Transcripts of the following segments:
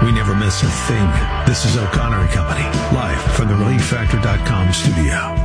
We never miss a thing. This is O'Connor and Company, live from the ReliefFactor.com studio.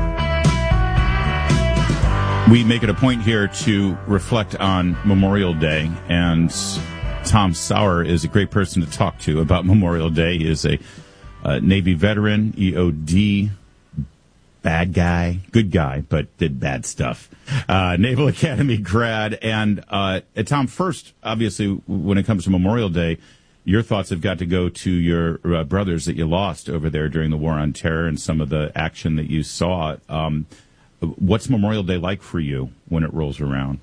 We make it a point here to reflect on Memorial Day, and Tom Sauer is a great person to talk to about Memorial Day. He is a Navy veteran, EOD, bad guy, good guy, but did bad stuff. Naval Academy grad. And Tom, first, obviously, when it comes to Memorial Day, your thoughts have got to go to your brothers that you lost over there during the War on Terror and some of the action that you saw. What's Memorial Day like for you when it rolls around?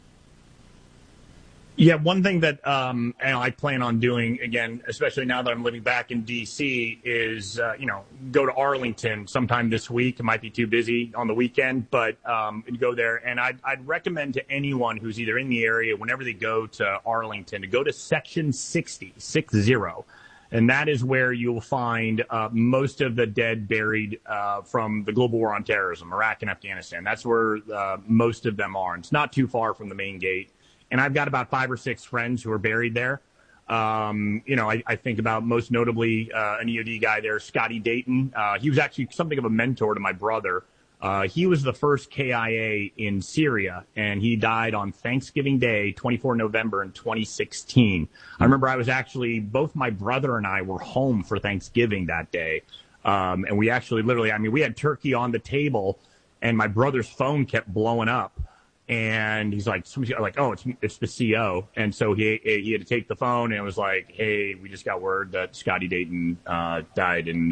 Yeah, one thing that and I plan on doing, again, especially now that I'm living back in D.C., is, go to Arlington sometime this week. It might be too busy on the weekend, but go there. And I'd recommend to anyone who's either in the area, whenever they go to Arlington, to go to Section 60. And that is where you'll find most of the dead buried from the global war on terrorism, Iraq and Afghanistan. That's where most of them are. And it's not too far from the main gate. And I've got about 5 or 6 friends who are buried there. I think about most notably an EOD guy there, Scotty Dayton. He was actually something of a mentor to my brother. He was the first KIA in Syria, and he died on Thanksgiving Day, 24 November in 2016. I remember both my brother and I were home for Thanksgiving that day. And we actually we had turkey on the table, and my brother's phone kept blowing up. And he's like, it's the CO. And so he had to take the phone, and it was like, hey, we just got word that Scotty Dayton died in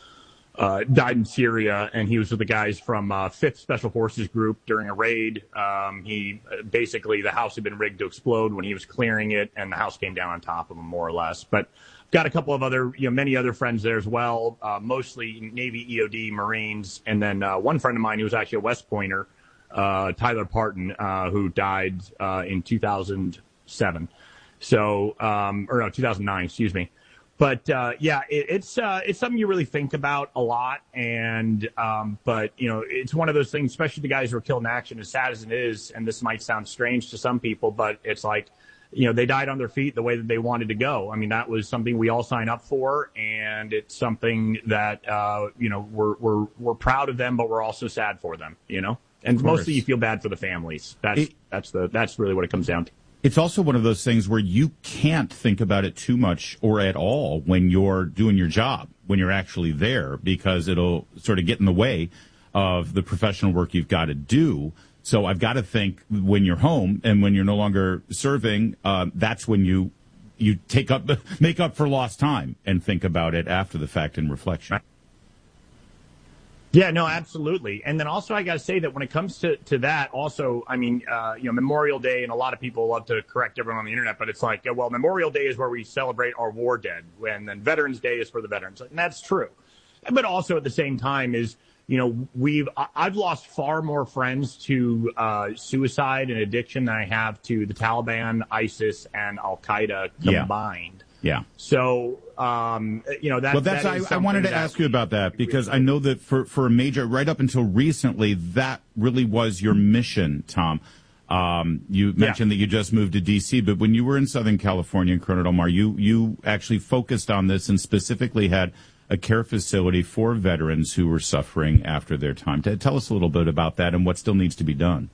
Syria, and he was with the guys from 5th Special Forces Group during a raid. The house had been rigged to explode when he was clearing it, and the house came down on top of him, more or less. But got a couple of other, many other friends there as well, mostly Navy, EOD, Marines, and then one friend of mine who was actually a West Pointer, Tyler Parton, who died in 2007. 2009, excuse me. But it's something you really think about a lot, and it's one of those things, especially the guys who are killed in action, as sad as it is, and this might sound strange to some people, but it's like, they died on their feet the way that they wanted to go. I mean, that was something we all sign up for, and it's something that we're proud of them, but we're also sad for them, And mostly you feel bad for the families. That's really what it comes down to. It's also one of those things where you can't think about it too much or at all when you're doing your job, when you're actually there, because it'll sort of get in the way of the professional work you've got to do. So I've got to think when you're home and when you're no longer serving, that's when you make up for lost time and think about it after the fact in reflection. Yeah, no, absolutely. And then also I got to say that when it comes to that also, Memorial Day, and a lot of people love to correct everyone on the internet, but it's like, well, Memorial Day is where we celebrate our war dead, and then Veterans Day is for the veterans. And that's true. But also at the same time is, I've lost far more friends to suicide and addiction than I have to the Taliban, ISIS, and Al-Qaeda combined. Yeah. So, I wanted to ask you about that, because I know that for a major, right up until recently, that really was your mission, Tom. You mentioned that you just moved to D.C., but when you were in Southern California in Corona del Mar, you actually focused on this and specifically had a care facility for veterans who were suffering after their time. Tell us a little bit about that and what still needs to be done.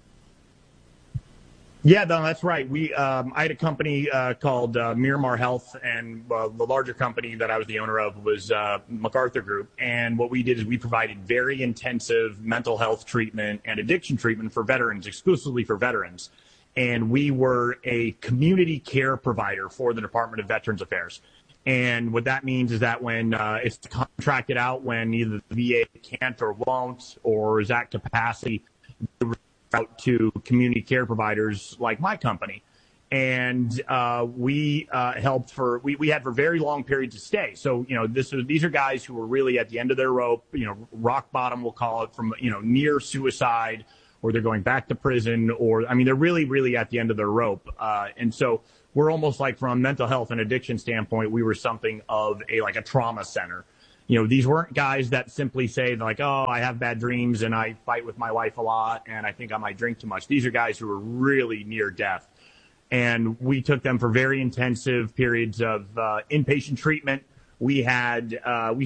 Yeah, no, that's right. I had a company called Miramar Health, and the larger company that I was the owner of was MacArthur Group. And what we did is we provided very intensive mental health treatment and addiction treatment for veterans, exclusively for veterans. And we were a community care provider for the Department of Veterans Affairs. And what that means is that when it's contracted out, when either the VA can't or won't or is at capacity, out to community care providers like my company. And we helped we had for very long periods of stay. So, these are guys who were really at the end of their rope, rock bottom, we'll call it, from, near suicide, or they're going back to prison, or, they're really, really at the end of their rope. And so we're almost like, from a mental health and addiction standpoint, we were something of a trauma center. These weren't guys that simply say, like, oh, I have bad dreams and I fight with my wife a lot and I think I might drink too much. These are guys who are really near death. And we took them for very intensive periods of inpatient treatment. We saved,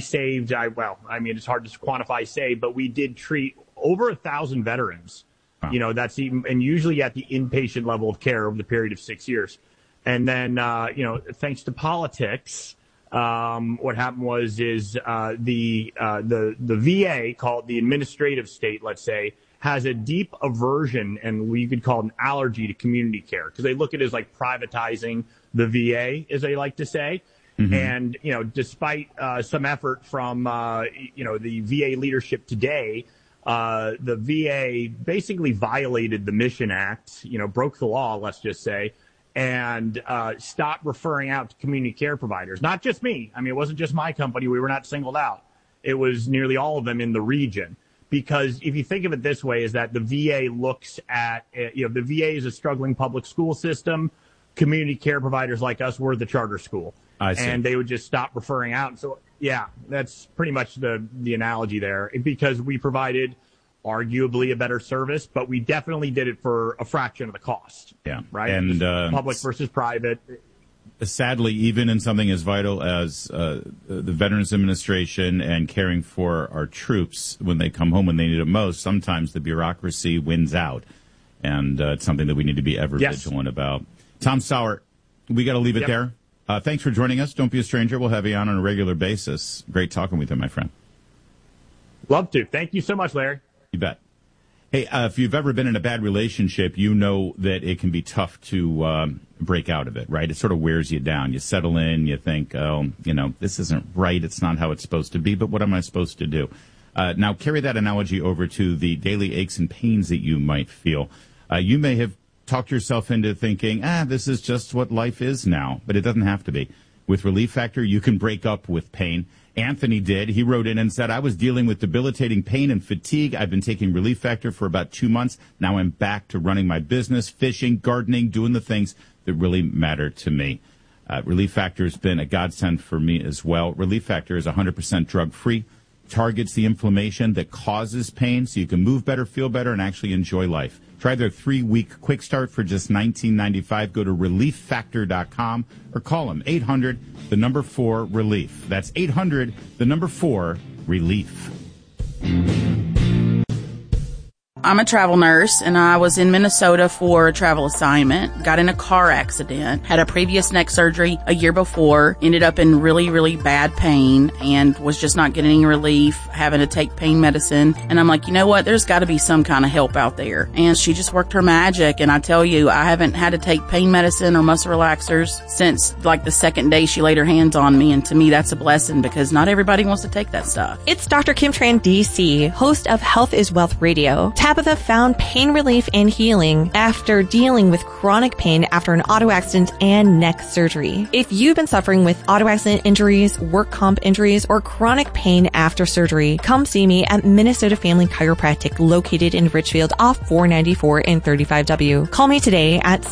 it's hard to quantify save, but we did treat over 1,000 veterans. Wow. That's even, and usually at the inpatient level of care over the period of 6 years. And then, thanks to politics, what happened was the VA, called the administrative state, let's say, has a deep aversion and we could call it an allergy to community care because they look at it as like privatizing the VA, as they like to say. Mm-hmm. And, despite some effort from, the VA leadership today, the VA basically violated the Mission Act, broke the law, let's just say, and stopped referring out to community care providers. Not just me. I mean, it wasn't just my company. We were not singled out. It was nearly all of them in the region. Because if you think of it this way, is that the VA looks at, the VA is a struggling public school system. Community care providers like us, we're the charter school. I see. And they would just stop referring out. So, yeah, that's pretty much the analogy there. Because we provided arguably a better service, but we definitely did it for a fraction of the cost. Yeah. Right? And public versus private. Sadly, even in something as vital as the Veterans Administration and caring for our troops when they come home when they need it most, sometimes the bureaucracy wins out. And it's something that we need to be ever vigilant about. Tom Sauer, we got to leave it there. Thanks for joining us. Don't be a stranger. We'll have you on a regular basis. Great talking with you, my friend. Love to. Thank you so much, Larry. You bet. Hey, if you've ever been in a bad relationship, you know that it can be tough to break out of it, right? It sort of wears you down. You settle in, you think, this isn't right. It's not how it's supposed to be, but what am I supposed to do? Now, carry that analogy over to the daily aches and pains that you might feel. You may have talked yourself into thinking, this is just what life is now, but it doesn't have to be. With Relief Factor, you can break up with pain. Anthony did. He wrote in and said, I was dealing with debilitating pain and fatigue. I've been taking Relief Factor for about 2 months. Now I'm back to running my business, fishing, gardening, doing the things that really matter to me. Relief Factor has been a godsend for me as well. Relief Factor is 100% drug-free, targets the inflammation that causes pain so you can move better, feel better, and actually enjoy life. Try their 3-week quick start for just $19.95. Go to ReliefFactor.com or call them 800-4-RELIEF. That's 800-4-RELIEF. I'm a travel nurse, and I was in Minnesota for a travel assignment, got in a car accident, had a previous neck surgery a year before, ended up in really, really bad pain, and was just not getting any relief, having to take pain medicine. And I'm like, you know what, there's got to be some kind of help out there. And she just worked her magic, and I tell you, I haven't had to take pain medicine or muscle relaxers since like the second day she laid her hands on me, and to me that's a blessing because not everybody wants to take that stuff. It's Dr. Kim Tran, DC, host of Health is Wealth Radio. Tabitha found pain relief and healing after dealing with chronic pain after an auto accident and neck surgery. If you've been suffering with auto accident injuries, work comp injuries, or chronic pain after surgery, come see me at Minnesota Family Chiropractic located in Richfield off 494 and 35W. Call me today at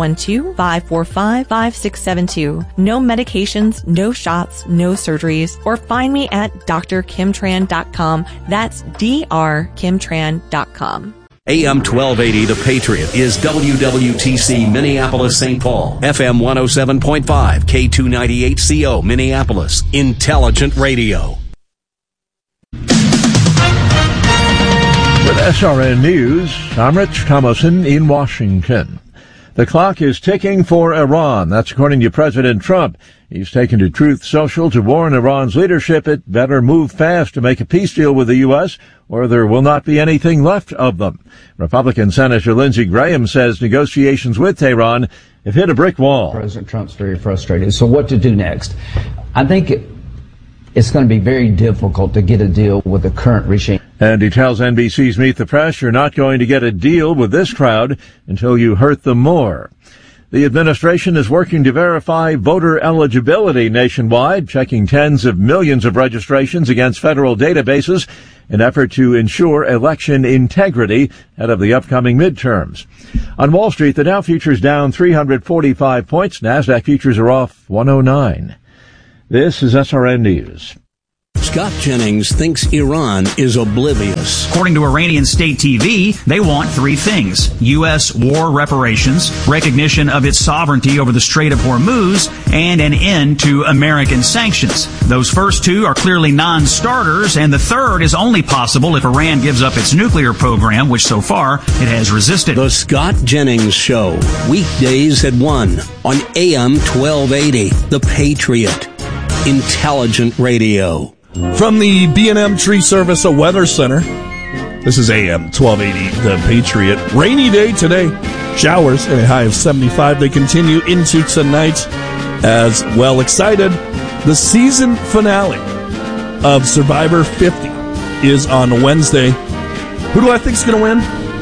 612-545-5672. No medications, no shots, no surgeries, or find me at drkimtran.com. That's drkimtran.com. AM 1280, The Patriot, is WWTC Minneapolis, St. Paul. FM 107.5, K298CO, Minneapolis. Intelligent radio. With SRN News, I'm Rich Thomason in Washington. The clock is ticking for Iran. That's according to President Trump. He's taken to Truth Social to warn Iran's leadership it better move fast to make a peace deal with the U.S., or there will not be anything left of them. Republican Senator Lindsey Graham says negotiations with Tehran have hit a brick wall. President Trump's very frustrated. So what to do next? I think it's going to be very difficult to get a deal with the current regime. And he tells NBC's Meet the Press, you're not going to get a deal with this crowd until you hurt them more. The administration is working to verify voter eligibility nationwide, checking tens of millions of registrations against federal databases in an effort to ensure election integrity ahead of the upcoming midterms. On Wall Street, the Dow futures down 345 points. NASDAQ futures are off 109. This is SRN News. Scott Jennings thinks Iran is oblivious. According to Iranian state TV, they want three things: U.S. war reparations, recognition of its sovereignty over the Strait of Hormuz, and an end to American sanctions. Those first two are clearly non-starters, and the third is only possible if Iran gives up its nuclear program, which so far it has resisted. The Scott Jennings Show, weekdays at 1 on AM 1280, The Patriot. Intelligent radio. From the B&M Tree Service Weather Center, this is AM 1280, The Patriot. Rainy day today. Showers and a high of 75. They continue into tonight as well. Excited. The season finale of Survivor 50 is on Wednesday. Who do I think is going to win?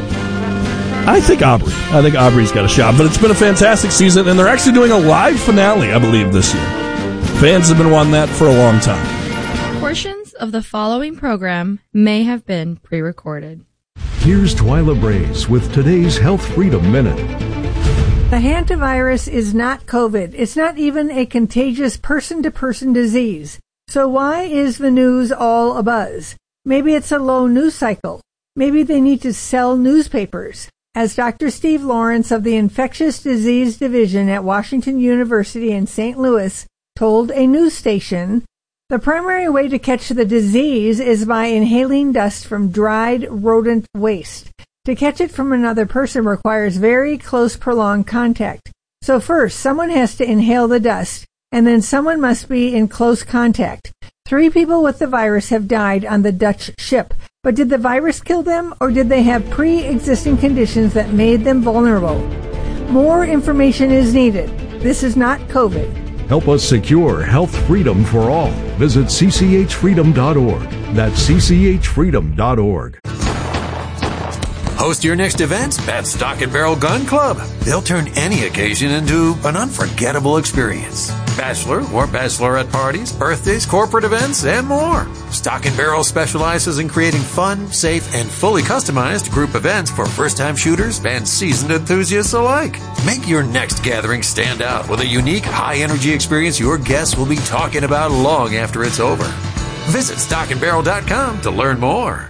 I think Aubrey. I think Aubrey's got a shot. But it's been a fantastic season, and they're actually doing a live finale, I believe, this year. Fans have been wanting that for a long time. Portions of the following program may have been pre-recorded. Here's Twyla Brace with today's Health Freedom Minute. The hantavirus is not COVID. It's not even a contagious person-to-person disease. So why is the news all abuzz? Maybe it's a low news cycle. Maybe they need to sell newspapers. As Dr. Steve Lawrence of the Infectious Disease Division at Washington University in St. Louis told a news station, the primary way to catch the disease is by inhaling dust from dried rodent waste. To catch it from another person requires very close, prolonged contact. So first, someone has to inhale the dust, and then someone must be in close contact. 3 people with the virus have died on the Dutch ship. But did the virus kill them, or did they have pre-existing conditions that made them vulnerable? More information is needed. This is not COVID. Help us secure health freedom for all. Visit cchfreedom.org. That's cchfreedom.org. Host your next event at Stock & Barrel Gun Club. They'll turn any occasion into an unforgettable experience. Bachelor or bachelorette parties, birthdays, corporate events, and more. Stock & Barrel specializes in creating fun, safe, and fully customized group events for first-time shooters and seasoned enthusiasts alike. Make your next gathering stand out with a unique, high-energy experience your guests will be talking about long after it's over. Visit stockandbarrel.com to learn more.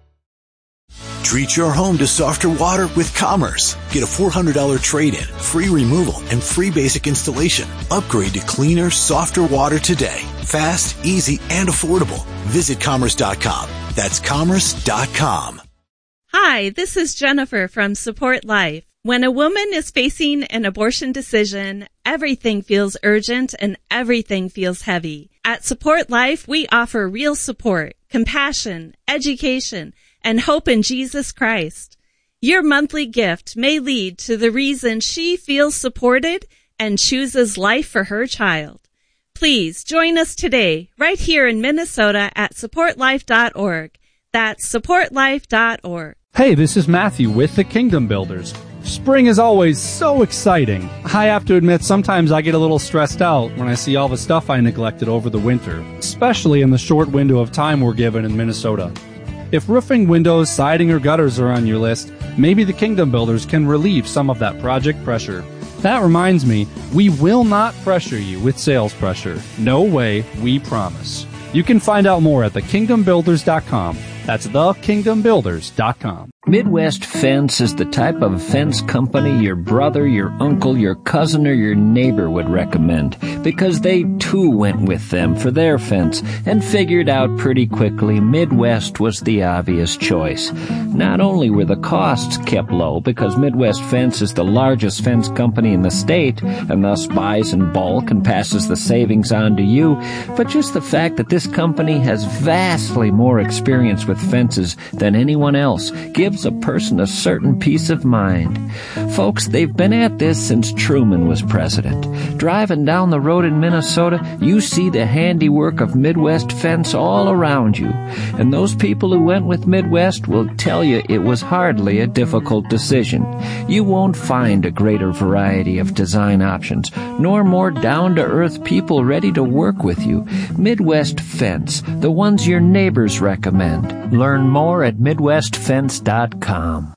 Treat your home to softer water with Commerce. Get a $400 trade-in, free removal, and free basic installation. Upgrade to cleaner, softer water today. Fast, easy, and affordable. Visit Commerce.com. That's Commerce.com. Hi, this is Jennifer from Support Life. When a woman is facing an abortion decision, everything feels urgent and everything feels heavy. At Support Life, we offer real support, compassion, education, and hope in Jesus Christ. Your monthly gift may lead to the reason she feels supported and chooses life for her child. Please join us today, right here in Minnesota at supportlife.org. That's supportlife.org. Hey, this is Matthew with the Kingdom Builders. Spring is always so exciting. I have to admit, sometimes I get a little stressed out when I see all the stuff I neglected over the winter, especially in the short window of time we're given in Minnesota. If roofing, windows, siding, or gutters are on your list, maybe the Kingdom Builders can relieve some of that project pressure. That reminds me, we will not pressure you with sales pressure. No way, we promise. You can find out more at thekingdombuilders.com. That's thekingdombuilders.com. Midwest Fence is the type of fence company your brother, your uncle, your cousin, or your neighbor would recommend, because they too went with them for their fence and figured out pretty quickly Midwest was the obvious choice. Not only were the costs kept low because Midwest Fence is the largest fence company in the state and thus buys in bulk and passes the savings on to you, but just the fact that this company has vastly more experience with fences than anyone else gives a person a certain peace of mind. Folks, they've been at this since Truman was president. Driving down the road in Minnesota, you see the handiwork of Midwest Fence all around you. And those people who went with Midwest will tell you it was hardly a difficult decision. You won't find a greater variety of design options, nor more down-to-earth people ready to work with you. Midwest Fence, the ones your neighbors recommend. Learn more at MidwestFence.com. Hey,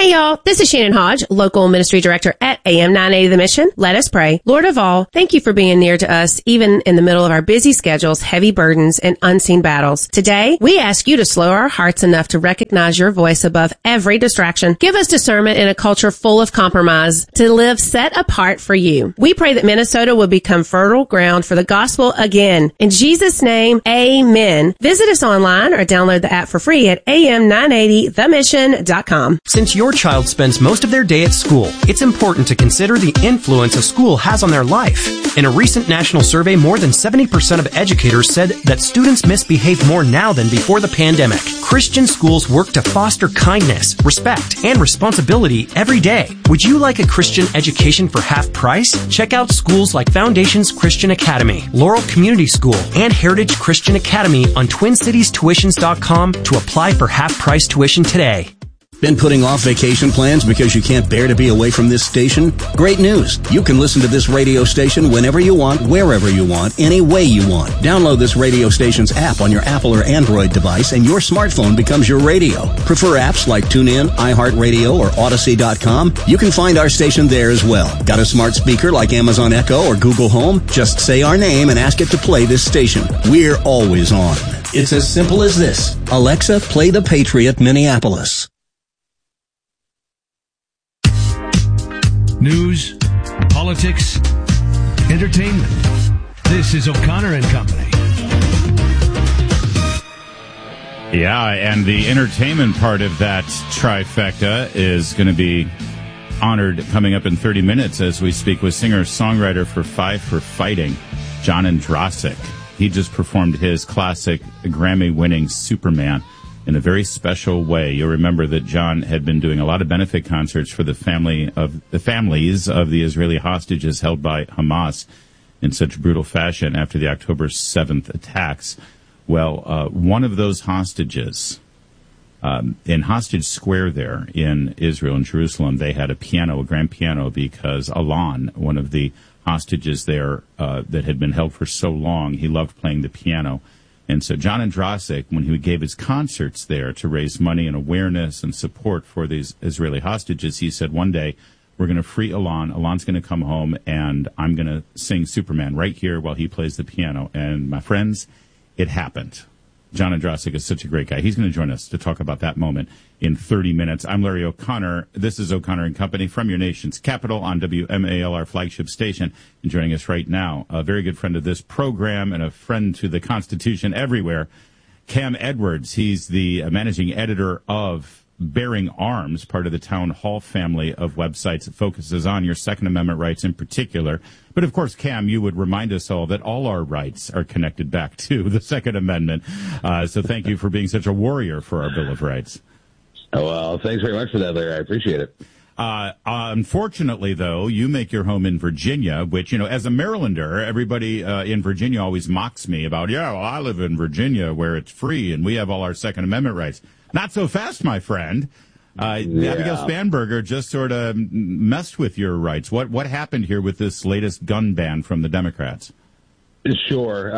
Hey y'all, this is Shannon Hodge, local ministry director at AM 980 The Mission. Let us pray. Lord of all, thank you for being near to us, even in the middle of our busy schedules, heavy burdens, and unseen battles. Today, we ask you to slow our hearts enough to recognize your voice above every distraction. Give us discernment in a culture full of compromise to live set apart for you. We pray that Minnesota will become fertile ground for the gospel again. In Jesus' name, amen. Visit us online or download the app for free at am980themission.com. Since your child spends most of their day at school, it's important to consider the influence a school has on their life. In a recent national survey, more than 70% of educators said that students misbehave more now than before the pandemic. Christian schools work to foster kindness, respect, and responsibility every day. Would you like a Christian education for half price? Check out schools like Foundations Christian Academy, Laurel Community School, and Heritage Christian Academy on TwinCitiesTuitions.com to apply for half-price tuition today. Been putting off vacation plans because you can't bear to be away from this station? Great news! You can listen to this radio station whenever you want, wherever you want, any way you want. Download this radio station's app on your Apple or Android device and your smartphone becomes your radio. Prefer apps like TuneIn, iHeartRadio, or Odyssey.com? You can find our station there as well. Got a smart speaker like Amazon Echo or Google Home? Just say our name and ask it to play this station. We're always on. It's as simple as this. Alexa, play The Patriot Minneapolis. News, politics, entertainment. This is O'Connor and Company. Yeah, and the entertainment part of that trifecta is going to be honored coming up in 30 minutes as we speak with singer-songwriter for Five for Fighting, John Andrasik. He just performed his classic Grammy-winning Superman in a very special way. You'll remember that John had been doing a lot of benefit concerts for the families of the Israeli hostages held by Hamas in such brutal fashion after the October 7th attacks. Well, one of those hostages, in Hostage Square there in Israel, in Jerusalem, they had a grand piano, because Alon, one of the hostages there that had been held for so long, he loved playing the piano. And so John Andrasik, when he gave his concerts there to raise money and awareness and support for these Israeli hostages, he said, one day we're going to free Alon. Alon's going to come home, and I'm going to sing Superman right here while he plays the piano. And my friends, it happened. John Andrasik is such a great guy. He's going to join us to talk about that moment in 30 minutes. I'm Larry O'Connor. This is O'Connor and Company from your nation's capital on WMAL, our flagship station. And joining us right now, a very good friend of this program and a friend to the Constitution everywhere, Cam Edwards. He's the managing editor of Bearing Arms, part of the Town Hall family of websites that focuses on your Second Amendment rights in particular. But, of course, Cam, you would remind us all that all our rights are connected back to the Second Amendment. So thank you for being such a warrior for our Bill of Rights. Well, thanks very much for that, Larry. I appreciate it. Unfortunately, though, you make your home in Virginia, which, as a Marylander, everybody in Virginia always mocks me about, I live in Virginia where it's free and we have all our Second Amendment rights. Not so fast, my friend. Abigail Spanberger just sort of messed with your rights. What happened here with this latest gun ban from the Democrats? Sure.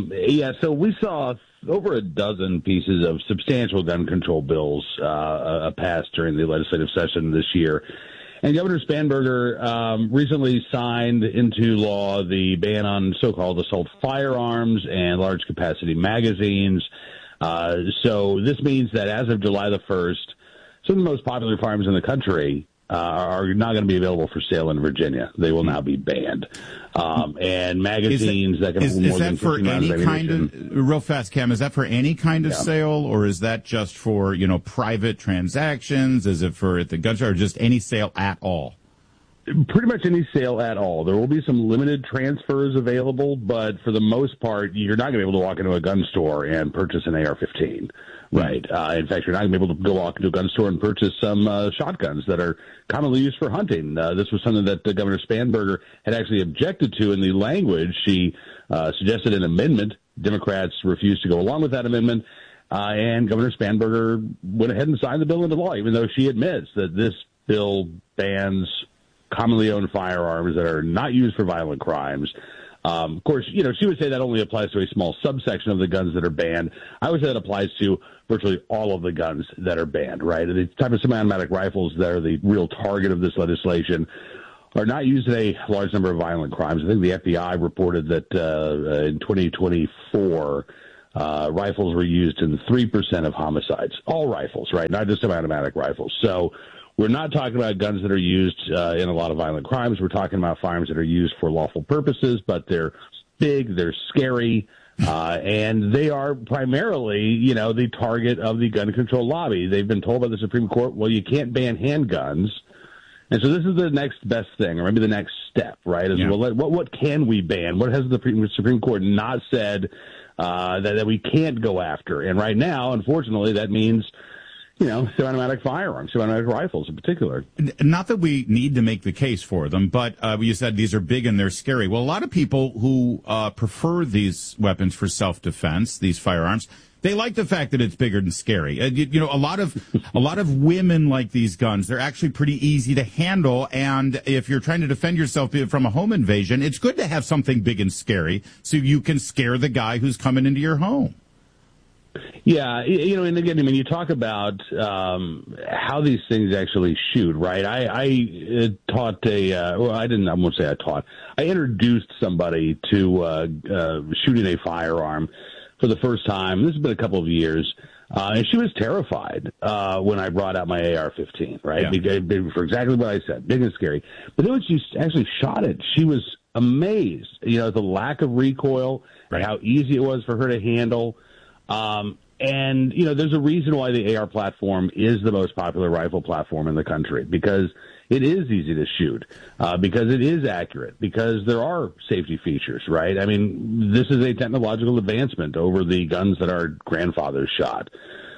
So we saw over a dozen pieces of substantial gun control bills passed during the legislative session this year. And Governor Spanberger recently signed into law the ban on so-called assault firearms and large-capacity magazines. So this means that as of July the 1st, some of the most popular firearms in the country are not going to be available for sale in Virginia. They will now be banned. And magazines that can hold more than 15 rounds of ammunition. Real fast, Cam, is that for any kind of sale, or is that just for, private transactions? Is it for at the gun store, or just any sale at all? Pretty much any sale at all. There will be some limited transfers available, but for the most part, you're not going to be able to walk into a gun store and purchase an AR-15. Right. In fact, you're not going to be able to go walk into a gun store and purchase some shotguns that are commonly used for hunting. This was something that Governor Spanberger had actually objected to in the language. She suggested an amendment. Democrats refused to go along with that amendment. And Governor Spanberger went ahead and signed the bill into law, even though she admits that this bill bans commonly owned firearms that are not used for violent crimes. Of course, she would say that only applies to a small subsection of the guns that are banned. I would say that applies to virtually all of the guns that are banned, right? The type of semi-automatic rifles that are the real target of this legislation are not used in a large number of violent crimes. I think the FBI reported that in 2024, rifles were used in 3% of homicides. All rifles, right? Not just semi-automatic rifles. So we're not talking about guns that are used in a lot of violent crimes. We're talking about firearms that are used for lawful purposes, but they're big, they're scary, and they are primarily, the target of the gun control lobby. They've been told by the Supreme Court, well, you can't ban handguns. And so this is the next best thing, or maybe the next step, right? Well, what can we ban? What has the Supreme Court not said that we can't go after? And right now, unfortunately, that means, semi-automatic firearms, semi-automatic rifles in particular. Not that we need to make the case for them, but you said these are big and they're scary. Well, a lot of people who prefer these weapons for self-defense, these firearms, they like the fact that it's bigger and scary. A lot of women like these guns. They're actually pretty easy to handle. And if you're trying to defend yourself from a home invasion, it's good to have something big and scary so you can scare the guy who's coming into your home. Yeah, and again, you talk about how these things actually shoot, right? I taught I won't say I taught. I introduced somebody to shooting a firearm for the first time. This has been a couple of years. And she was terrified when I brought out my AR-15, right? Yeah. For exactly what I said, big and scary. But then when she actually shot it, she was amazed, at the lack of recoil, right, how easy it was for her to handle. And, there's a reason why the AR platform is the most popular rifle platform in the country, because it is easy to shoot, because it is accurate, because there are safety features, right? I mean, this is a technological advancement over the guns that our grandfathers shot.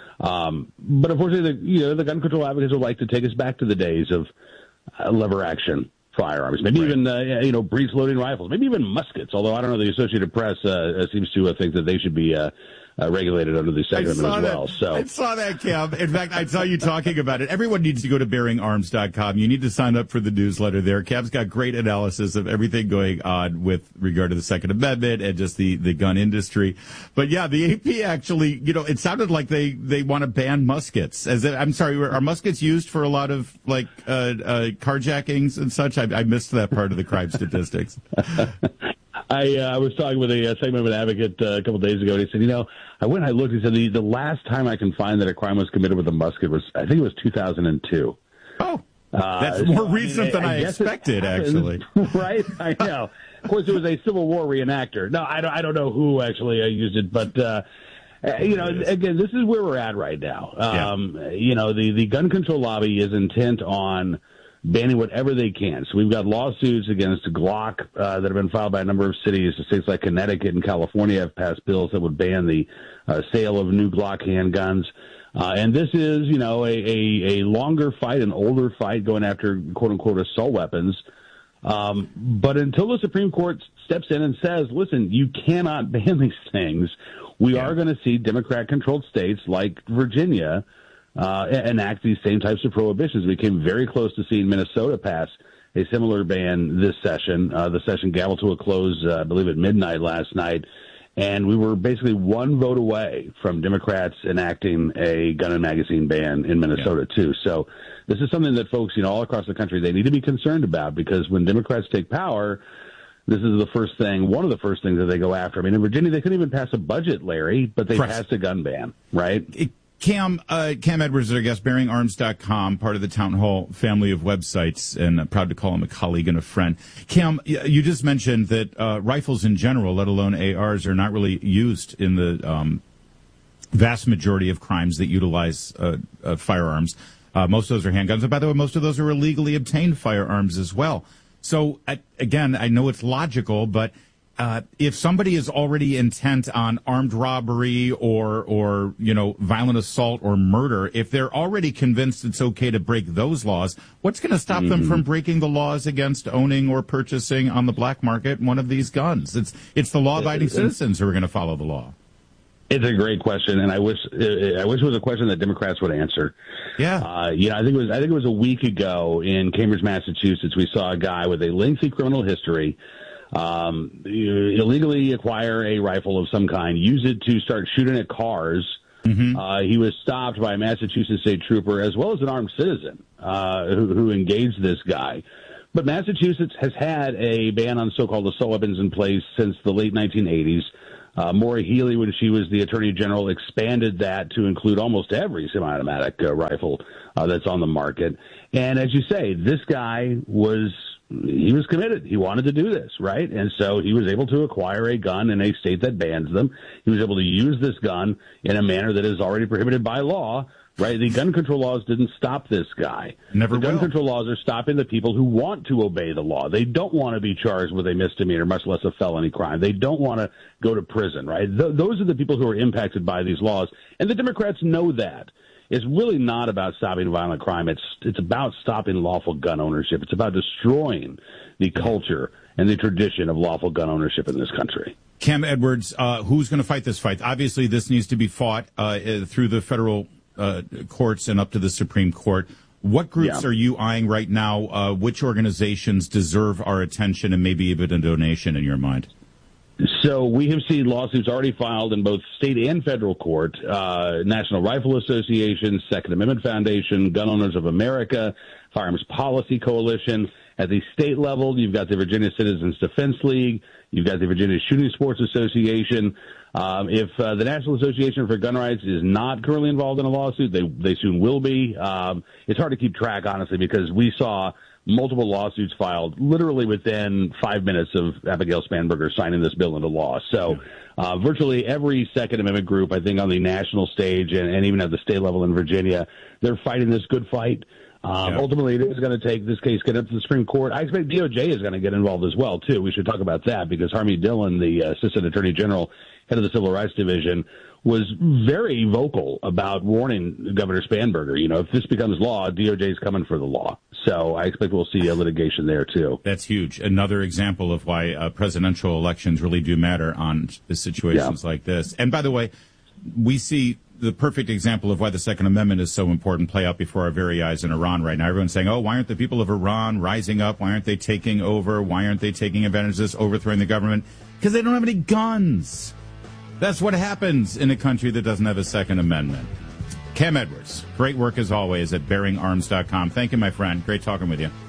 But unfortunately, the gun control advocates would like to take us back to the days of lever action firearms, maybe even, breech-loading rifles, maybe even muskets, although I don't know, the Associated Press seems to think that they should be regulated under the Second Amendment as well. So I saw that, Cam. In fact, I saw you talking about it. Everyone needs to go to bearingarms.com. You need to sign up for the newsletter there. Cam's got great analysis of everything going on with regard to the Second Amendment and just the gun industry. But yeah, the AP actually, it sounded like they want to ban muskets. I'm sorry, are muskets used for a lot of carjackings and such? I missed that part of the crime statistics. I was talking with a Second Amendment advocate a couple of days ago, and he said, I went and I looked. He said the last time I can find that a crime was committed with a musket was, I think it was 2002. Oh, that's more recent than I expected, actually. Right? I know. Of course, it was a Civil War reenactor. No, I don't know who actually used it, but again, this is where we're at right now. The gun control lobby is intent on banning whatever they can. So we've got lawsuits against Glock that have been filed by a number of cities. States like Connecticut and California have passed bills that would ban the sale of new Glock handguns. And this is, a longer fight, an older fight going after quote-unquote assault weapons. But until the Supreme Court steps in and says, listen, you cannot ban these things, we are going to see Democrat-controlled states like Virginia enact these same types of prohibitions. We came very close to seeing Minnesota pass a similar ban this session. The session gavelled to a close, I believe, at midnight last night. And we were basically one vote away from Democrats enacting a gun and magazine ban in Minnesota, too. So this is something that folks, all across the country, they need to be concerned about, because when Democrats take power, this is one of the first things that they go after. I mean, in Virginia, they couldn't even pass a budget, Larry, but they passed a gun ban, right? Cam Edwards is our guest, bearingarms.com, part of the Town Hall family of websites, and proud to call him a colleague and a friend. Cam, you just mentioned that rifles in general, let alone ARs, are not really used in the vast majority of crimes that utilize firearms. Most of those are handguns. And by the way, most of those are illegally obtained firearms as well. So, again, I know it's logical, but if somebody is already intent on armed robbery or violent assault or murder, if they're already convinced it's okay to break those laws, what's going to stop them from breaking the laws against owning or purchasing on the black market one of these guns? It's the law-abiding citizens who are going to follow the law. It's a great question, and I wish it was a question that Democrats would answer. Yeah. I think it was a week ago in Cambridge, Massachusetts, we saw a guy with a lengthy criminal history. You illegally acquire a rifle of some kind, use it to start shooting at cars. He was stopped by a Massachusetts state trooper as well as an armed citizen who engaged this guy. But Massachusetts has had a ban on so-called assault weapons in place since the late 1980s. Maura Healey, when she was the Attorney General, expanded that to include almost every semi-automatic rifle that's on the market. And as you say, this guy was committed. He wanted to do this, right? And so he was able to acquire a gun in a state that bans them. He was able to use this gun in a manner that is already prohibited by law, right? The gun control laws didn't stop this guy. The gun control laws are stopping the people who want to obey the law. They don't want to be charged with a misdemeanor, much less a felony crime. They don't want to go to prison, right? Those are the people who are impacted by these laws. And the Democrats know that. It's really not about stopping violent crime. It's about stopping lawful gun ownership. It's about destroying the culture and the tradition of lawful gun ownership in this country. Cam Edwards, who's going to fight this fight? Obviously, this needs to be fought through the federal courts and up to the Supreme Court. What groups are you eyeing right now? Which organizations deserve our attention and maybe even a donation in your mind? So we have seen lawsuits already filed in both state and federal court. National Rifle Association, Second Amendment Foundation, Gun Owners of America, Firearms Policy Coalition. At the state level, you've got the Virginia Citizens Defense League. You've got the Virginia Shooting Sports Association. If the National Association for Gun Rights is not currently involved in a lawsuit, they soon will be. It's hard to keep track, honestly, because we saw multiple lawsuits filed literally within 5 minutes of Abigail Spanberger signing this bill into law. So virtually every Second Amendment group, I think, on the national stage and even at the state level in Virginia, they're fighting this good fight. Ultimately, it is going to take this case get up to the Supreme Court. I expect DOJ is going to get involved as well, too. We should talk about that because Harmie Dillon, the Assistant Attorney General, head of the Civil Rights Division, was very vocal about warning Governor Spanberger. You know, if this becomes law, DOJ is coming for the law. So I expect we'll see a litigation there, too. That's huge. Another example of why presidential elections really do matter on situations like this. And by the way, we see the perfect example of why the Second Amendment is so important play out before our very eyes in Iran right now. Everyone's saying, why aren't the people of Iran rising up? Why aren't they taking over? Why aren't they taking advantage of this, overthrowing the government? Because they don't have any guns. That's what happens in a country that doesn't have a Second Amendment. Cam Edwards, great work as always at BearingArms.com. Thank you, my friend. Great talking with you.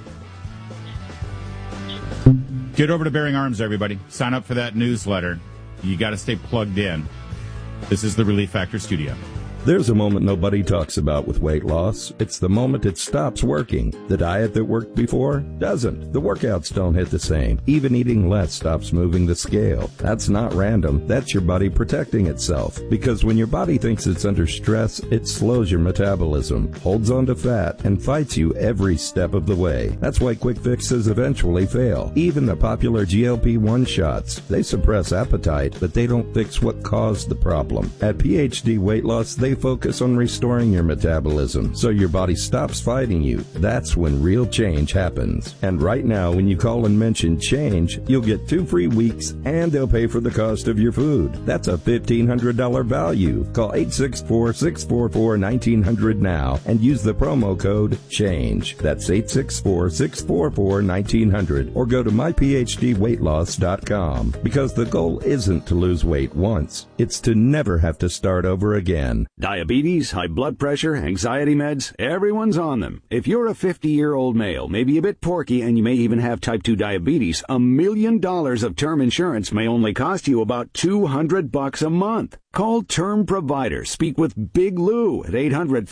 Get over to Bearing Arms, everybody. Sign up for that newsletter. You got to stay plugged in. This is the Relief Factor Studio. There's a moment nobody talks about with weight loss. It's the moment it stops working. The diet that worked before doesn't. The workouts don't hit the same. Even eating less stops moving the scale. That's not random. That's your body protecting itself. Because when your body thinks it's under stress, it slows your metabolism, holds on to fat, and fights you every step of the way. That's why quick fixes eventually fail. Even the popular GLP-1 shots. They suppress appetite, but they don't fix what caused the problem. At PhD Weight Loss, they focus on restoring your metabolism so your body stops fighting you. That's when real change happens. And right now, when you call and mention change, you'll get 2 free weeks and they'll pay for the cost of your food. That's a $1,500 value. Call 864-644-1900 now and use the promo code CHANGE. That's 864-644-1900 or go to myphdweightloss.com because the goal isn't to lose weight once. It's to never have to start over again. Diabetes, high blood pressure, anxiety meds, everyone's on them. If you're a 50-year-old male, maybe a bit porky, and you may even have type 2 diabetes, $1 million of term insurance may only cost you about $200 a month. Call Term Provider. Speak with Big Lou at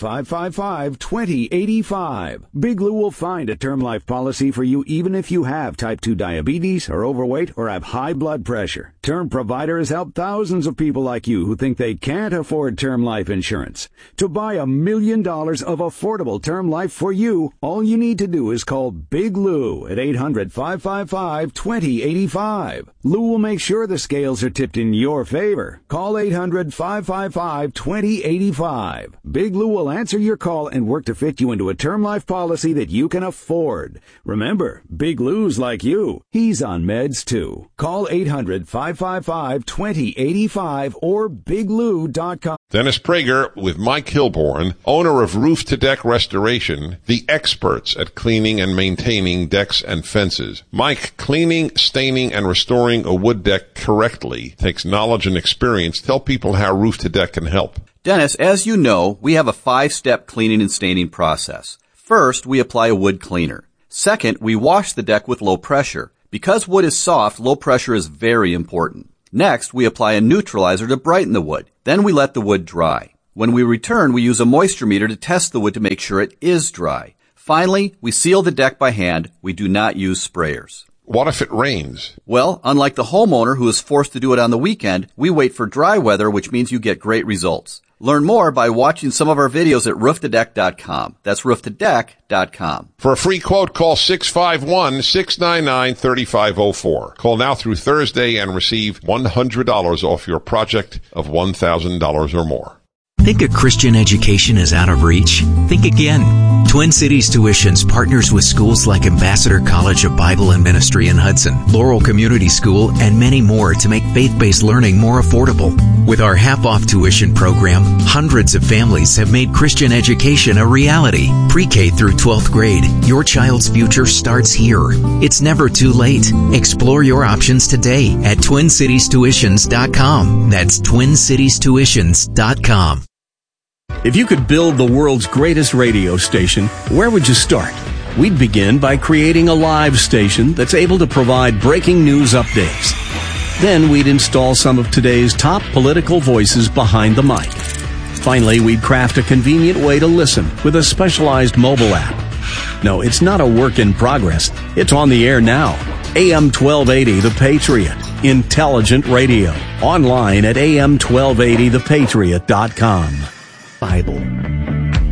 800-555-2085. Big Lou will find a term life policy for you even if you have type 2 diabetes, are overweight, or have high blood pressure. Term Provider has helped thousands of people like you who think they can't afford term life insurance. To buy $1 million of affordable term life for you, all you need to do is call Big Lou at 800-555-2085. Lou will make sure the scales are tipped in your favor. Call 800 800-555-2085. Big Lou will answer your call and work to fit you into a term life policy that you can afford. Remember, Big Lou's like you. He's on meds too. Call 800-555-2085 or biglou.com. Dennis Prager with Mike Hilborn, owner of Roof to Deck Restoration, the experts at cleaning and maintaining decks and fences. Mike, cleaning, staining, and restoring a wood deck correctly takes knowledge and experience. Tell people how Roof to Deck can help. Dennis, as you know, we have a 5-step cleaning and staining process. First, we apply a wood cleaner. Second, we wash the deck with low pressure. Because wood is soft, low pressure is very important. Next, we apply a neutralizer to brighten the wood. Then we let the wood dry. When we return, we use a moisture meter to test the wood to make sure it is dry. Finally, we seal the deck by hand. We do not use sprayers. What if it rains? Well, unlike the homeowner who is forced to do it on the weekend, we wait for dry weather, which means you get great results. Learn more by watching some of our videos at rooftodeck.com. That's rooftodeck.com. For a free quote, call 651-699-3504. Call now through Thursday and receive $100 off your project of $1,000 or more. Think a Christian education is out of reach? Think again. Twin Cities Tuitions partners with schools like Ambassador College of Bible and Ministry in Hudson, Laurel Community School, and many more to make faith-based learning more affordable. With our half-off tuition program, hundreds of families have made Christian education a reality. Pre-K through 12th grade, your child's future starts here. It's never too late. Explore your options today at TwinCitiesTuitions.com. That's TwinCitiesTuitions.com. If you could build the world's greatest radio station, where would you start? We'd begin by creating a live station that's able to provide breaking news updates. Then we'd install some of today's top political voices behind the mic. Finally, we'd craft a convenient way to listen with a specialized mobile app. No, it's not a work in progress. It's on the air now. AM 1280 The Patriot. Intelligent radio. Online at am1280thepatriot.com. Bible.